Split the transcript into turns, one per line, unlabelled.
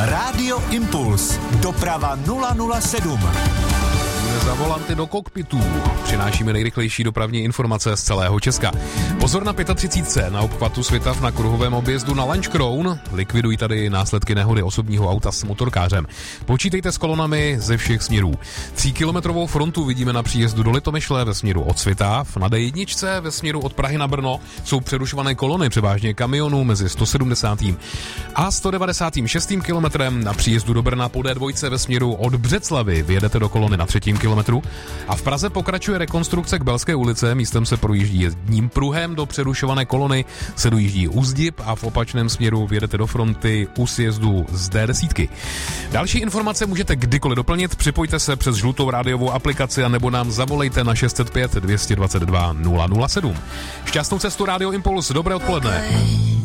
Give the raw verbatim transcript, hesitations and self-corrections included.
Rádio Impuls. Doprava nula nula sedm.
Za volanty do kokpitů. Přinášíme nejrychlejší dopravní informace z celého Česka. Pozor na třicet pět na obchvatu Svitav na kruhovém objezdu na Lanškroun. Likvidují tady následky nehody osobního auta s motorkářem. Počítejte s kolonami ze všech směrů. Tříkilometrovou frontu vidíme na příjezdu do Litomyšle ve směru od Svitav. Na dé jedna ve směru od Prahy na Brno jsou přerušované kolony, převážně kamionů mezi sto sedmdesátým a sto devadesátým šestým kilometrem. Na příjezdu do Brna po dé dva ve směru od Břeclavi vyjedete do kolony na třetím kilometru. A v Praze pokračuje rekonstrukce k Belské ulice, místem se projíždí jedním pruhem, do přerušované kolony se dojíždí u Zdib a v opačném směru vyjedete do fronty u sjezdu z dé deset. Další informace můžete kdykoliv doplnit, připojte se přes žlutou rádiovou aplikaci a nebo nám zavolejte na šest set pět dvě dvacet dva nula nula sedm. Šťastnou cestu Rádio Impuls, dobré odpoledne.